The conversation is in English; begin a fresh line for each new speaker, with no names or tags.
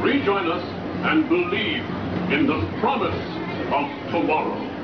Rejoin us and believe in the promise of tomorrow.